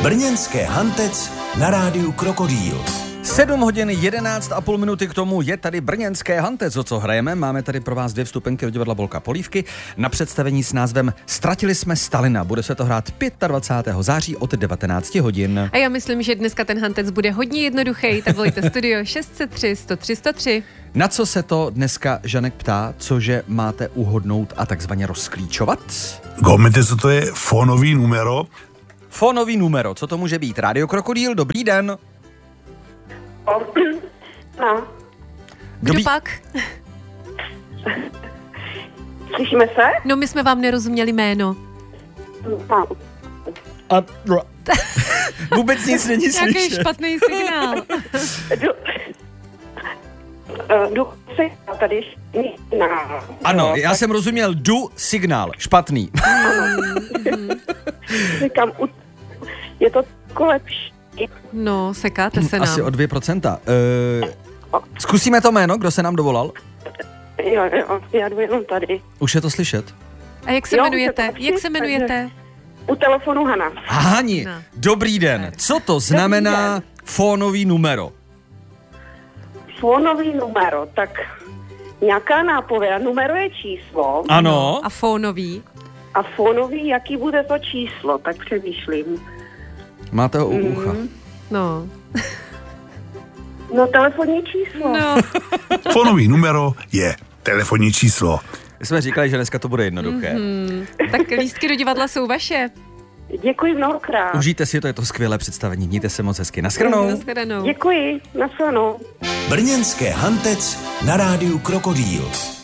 Brněnské Hantec na rádiu Krokodýl. 7 hodin 11,5 minuty k tomu je tady Brněnské Hantec. O co hrajeme? Máme tady pro vás 2 vstupenky do divadla Bolka Polívky na představení s názvem Ztratili jsme Stalina. Bude se to hrát 25. září od 19 hodin. A já myslím, že dneska ten Hantec bude hodně jednoduchý, tak volejte studio 603 103 103. Na co se to dneska Žanek ptá, cože máte uhodnout a takzvaně rozklíčovat? Gomete, co to je fonový numero? Fonový numero, co to může být? Rádio Krokodýl, dobrý den. No, Kdo pak? slyšíme se? No, my jsme vám nerozuměli jméno. No. Vůbec nic není Nějaký slyšet. špatný signál. Jdu se tady na... Ano, já jsem rozuměl signál, špatný. Říkám, je to jako lepší. No, sekáte se nám. Asi o 2%. Zkusíme to jméno, kdo se nám dovolal? Jo, já jdu jenom tady. Už je to slyšet? A jak se Jo, jmenujete? je to Jak se jmenujete? U telefonu Hana. Hani, No. dobrý den. Co to znamená fonový numero? Fonový numero, tak nějaká nápověda. Numero je číslo Ano. A fónový? a fonový, jaký bude to číslo, tak přemýšlím. Máte ho u ucha. No. No, telefonní číslo. No. Fonový numero je telefonní číslo. My jsme říkali, že dneska to bude jednoduché. Tak lístky do divadla jsou vaše. Děkuji mnohokrát. Užijte si to, je to skvělé představení. Mějte se moc hezky. Naschranou. Nashledanou. Děkuji, nashledanou. Brněnské Hantec na rádiu Krokodýl.